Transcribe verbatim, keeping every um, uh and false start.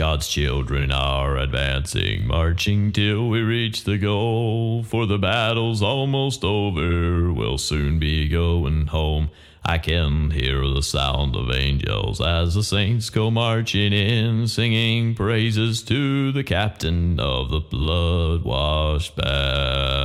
God's children are advancing, marching till we reach the goal. For the battle's almost over, we'll soon be going home. I can hear the sound of angels as the saints go marching in, singing praises to the captain of the blood-washed band.